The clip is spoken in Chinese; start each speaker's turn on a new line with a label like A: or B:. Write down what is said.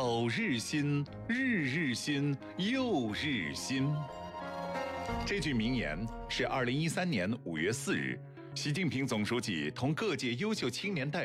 A: 早日新，日日新，又日新。这句名言是2013年5月4日，习近平总书记同各界优秀青年代